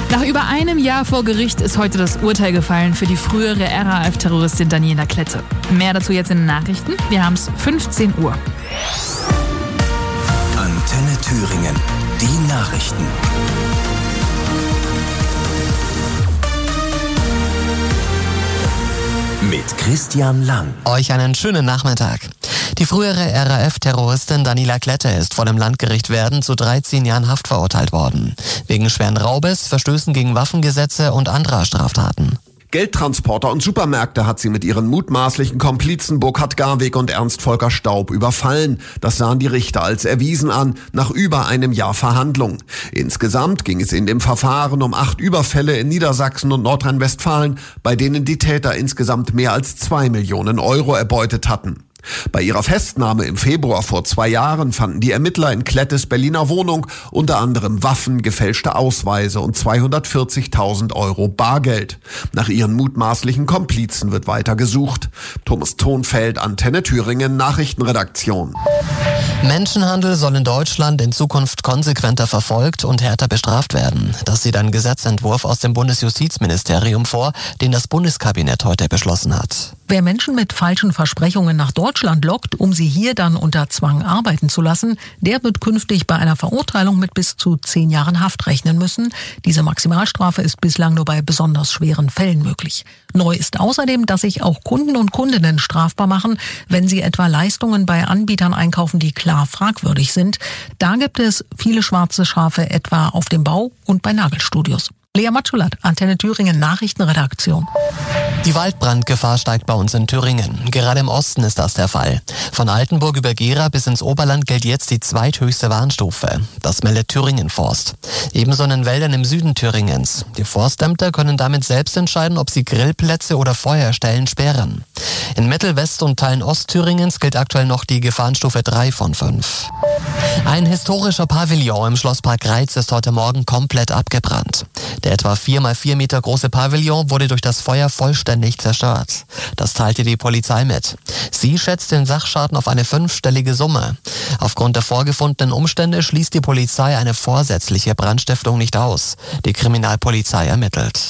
Nach über einem Jahr vor Gericht ist heute das Urteil gefallen für die frühere RAF-Terroristin Daniela Klette. Mehr dazu jetzt in den Nachrichten. Wir haben es 15 Uhr. Antenne Thüringen, die Nachrichten. Mit Christian Lang. Euch einen schönen Nachmittag. Die frühere RAF-Terroristin Daniela Klette ist vor dem Landgericht Werden zu 13 Jahren Haft verurteilt worden. Wegen schweren Raubes, Verstößen gegen Waffengesetze und anderer Straftaten. Geldtransporter und Supermärkte hat sie mit ihren mutmaßlichen Komplizen Burkhard Garweg und Ernst Volker Staub überfallen. Das sahen die Richter als erwiesen an, nach über einem Jahr Verhandlung. Insgesamt ging es in dem Verfahren um 8 Überfälle in Niedersachsen und Nordrhein-Westfalen, bei denen die Täter insgesamt mehr als 2 Millionen Euro erbeutet hatten. Bei ihrer Festnahme im Februar vor 2 Jahren fanden die Ermittler in Klettes Berliner Wohnung unter anderem Waffen, gefälschte Ausweise und 240.000 Euro Bargeld. Nach ihren mutmaßlichen Komplizen wird weiter gesucht. Thomas Thonfeld, Antenne Thüringen, Nachrichtenredaktion. Menschenhandel soll in Deutschland in Zukunft konsequenter verfolgt und härter bestraft werden. Das sieht ein Gesetzentwurf aus dem Bundesjustizministerium vor, den das Bundeskabinett heute beschlossen hat. Wer Menschen mit falschen Versprechungen nach Deutschland lockt, um sie hier dann unter Zwang arbeiten zu lassen, der wird künftig bei einer Verurteilung mit bis zu 10 Jahren Haft rechnen müssen. Diese Maximalstrafe ist bislang nur bei besonders schweren Fällen möglich. Neu ist außerdem, dass sich auch Kunden und Kundinnen strafbar machen, wenn sie etwa Leistungen bei Anbietern einkaufen, die klar fragwürdig sind. Da gibt es viele schwarze Schafe, etwa auf dem Bau und bei Nagelstudios. Lea Matschulat, Antenne Thüringen, Nachrichtenredaktion. Die Waldbrandgefahr steigt bei uns in Thüringen. Gerade im Osten ist das der Fall. Von Altenburg über Gera bis ins Oberland gilt jetzt die zweithöchste Warnstufe. Das meldet Thüringen Forst. Ebenso in den Wäldern im Süden Thüringens. Die Forstämter können damit selbst entscheiden, ob sie Grillplätze oder Feuerstellen sperren. In Mittel-, West- und Teilen Ostthüringens gilt aktuell noch die Gefahrenstufe 3 von 5. Ein historischer Pavillon im Schlosspark Reitz ist heute Morgen komplett abgebrannt. Der etwa 4x4 Meter große Pavillon wurde durch das Feuer vollständig zerstört. Das teilte die Polizei mit. Sie schätzt den Sachschaden auf eine 5-stellige Summe. Aufgrund der vorgefundenen Umstände schließt die Polizei eine vorsätzliche Brandstiftung nicht aus. Die Kriminalpolizei ermittelt.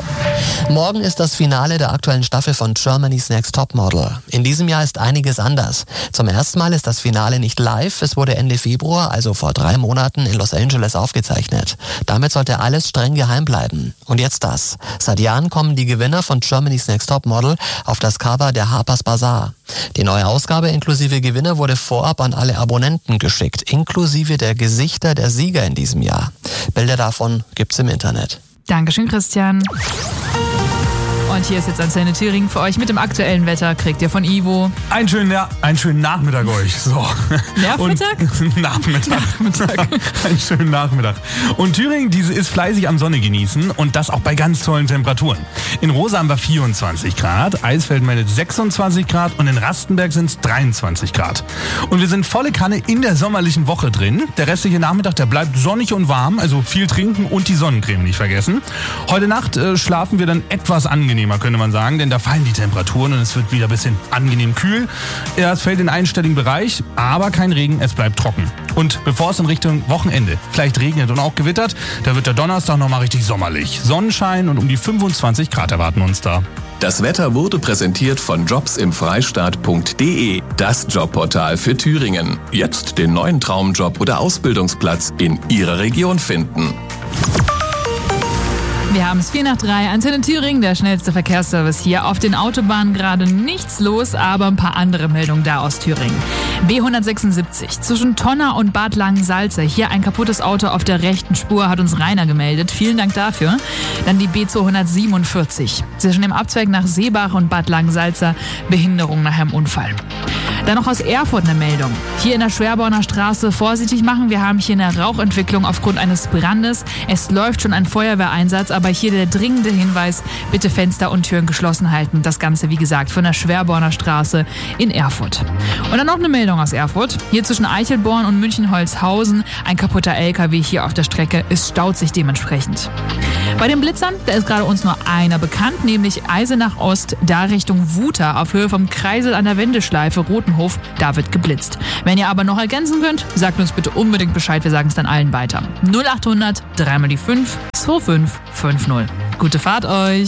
Morgen ist das Finale der aktuellen Staffel von Germany's Next Topmodel. In diesem Jahr ist einiges anders. Zum ersten Mal ist das Finale nicht live. Es wurde Ende Februar, also vor 3 Monaten, in Los Angeles aufgezeichnet. Damit sollte alles streng geheim bleiben. Und jetzt das. Seit Jahren kommen die Gewinner von Germany's Next Topmodel auf das Cover der Harper's Bazaar. Die neue Ausgabe inklusive Gewinner wurde vorab an alle Abonnenten geschickt, inklusive der Gesichter der Sieger in diesem Jahr. Bilder davon gibt's im Internet. Dankeschön, Christian. Und hier ist jetzt Antenne Thüringen für euch mit dem aktuellen Wetter. Kriegt ihr von Ivo. Einen schönen Nachmittag euch. So. Nachmittag? Nachmittag. Einen schönen Nachmittag. Und Thüringen, diese ist fleißig am Sonne genießen und das auch bei ganz tollen Temperaturen. In Rosa haben wir 24 Grad, Eisfeld meldet 26 Grad und in Rastenberg sind es 23 Grad. Und wir sind volle Kanne in der sommerlichen Woche drin. Der restliche Nachmittag, der bleibt sonnig und warm, also viel trinken und die Sonnencreme nicht vergessen. Heute Nacht schlafen wir dann etwas angenehmer, könnte man sagen, denn da fallen die Temperaturen und es wird wieder ein bisschen angenehm kühl. Es fällt in einen einstelligen Bereich, aber kein Regen, es bleibt trocken. Und bevor es in Richtung Wochenende vielleicht regnet und auch gewittert, da wird der Donnerstag nochmal richtig sommerlich. Sonnenschein und um die 25 Grad erwarten uns da. Das Wetter wurde präsentiert von jobsimfreistaat.de, das Jobportal für Thüringen. Jetzt den neuen Traumjob oder Ausbildungsplatz in Ihrer Region finden. Wir haben es 2:04, Antenne Thüringen, der schnellste Verkehrsservice hier. Auf den Autobahnen gerade nichts los, aber ein paar andere Meldungen da aus Thüringen. B176 zwischen Tonna und Bad Langensalza. Hier ein kaputtes Auto auf der rechten Spur, hat uns Rainer gemeldet. Vielen Dank dafür. Dann die B247 zwischen dem Abzweig nach Seebach und Bad Langensalza. Behinderung nach einem Unfall. Dann noch aus Erfurt eine Meldung. Hier in der Schwerborner Straße vorsichtig machen. Wir haben hier eine Rauchentwicklung aufgrund eines Brandes. Es läuft schon ein Feuerwehreinsatz, aber hier der dringende Hinweis, bitte Fenster und Türen geschlossen halten. Das Ganze, wie gesagt, von der Schwerborner Straße in Erfurt. Und dann noch eine Meldung aus Erfurt. Hier zwischen Eichelborn und München-Holzhausen. Ein kaputter LKW hier auf der Strecke. Es staut sich dementsprechend. Bei den Blitzern, da ist gerade uns nur einer bekannt, nämlich Eisenach Ost, da Richtung Wuter, auf Höhe vom Kreisel an der Wendeschleife, Roten Altenhof, da wird geblitzt. Wenn ihr aber noch ergänzen könnt, sagt uns bitte unbedingt Bescheid, wir sagen es dann allen weiter. 0800 3 mal die 5 2550. Gute Fahrt euch!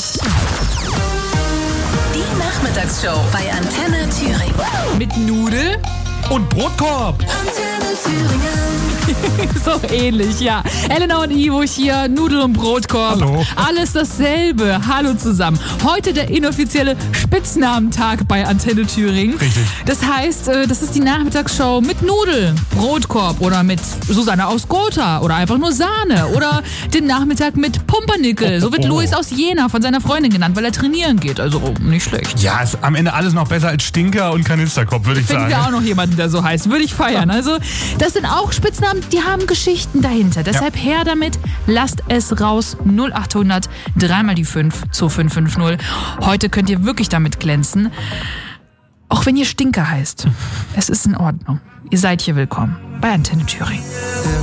Die Nachmittagsshow bei Antenne Thüringen. Mit Nudel Und Brotkorb. Antenne Thüringen. so ähnlich, ja. Elena und Ivo hier, Nudel und Brotkorb. Hallo. Alles dasselbe. Hallo zusammen. Heute der inoffizielle Spitznamenentag bei Antenne Thüringen. Richtig. Das heißt, das ist die Nachmittagsshow mit Nudel, Brotkorb oder mit Susanne aus Gotha oder einfach nur Sahne oder den Nachmittag mit Pumpernickel. So wird Luis aus Jena von seiner Freundin genannt, weil er trainieren geht. Also nicht schlecht. Ja, ist am Ende alles noch besser als Stinker und Kanisterkopf, würde ich Finden sagen. wir auch noch jemanden, der so heißt. Würde ich feiern. Also, das sind auch Spitznamen, die haben Geschichten dahinter. Deshalb her damit, lasst es raus. 0800 3 mal die 5 2550. Heute könnt ihr wirklich damit glänzen. Auch wenn ihr Stinker heißt. Es ist in Ordnung. Ihr seid hier willkommen bei Antenne Thüringen.